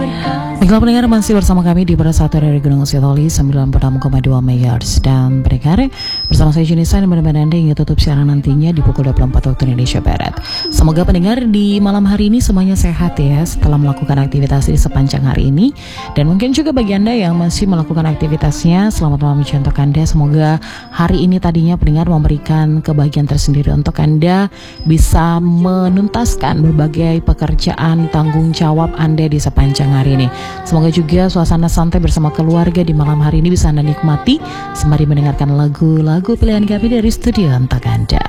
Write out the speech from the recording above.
Baiklah pendengar, masih bersama kami di pada satu dari Gunung Sitoli 96,2 MHz. Dan pendengar, bersama saya Junisa dan benar-benar Anda hingga tutup siaran nantinya di pukul 24 waktu Indonesia Barat. Semoga pendengar di malam hari ini semuanya sehat ya setelah melakukan aktivitas di sepanjang hari ini. Dan mungkin juga bagi Anda yang masih melakukan aktivitasnya, selamat malam untuk Anda. Semoga hari ini tadinya pendengar memberikan kebahagiaan tersendiri untuk Anda, bisa menuntaskan berbagai pekerjaan tanggung jawab Anda di sepanjang hari ini. Semoga juga suasana santai bersama keluarga di malam hari ini bisa Anda nikmati sembari mendengarkan lagu-lagu pilihan kami dari studio untuk Anda.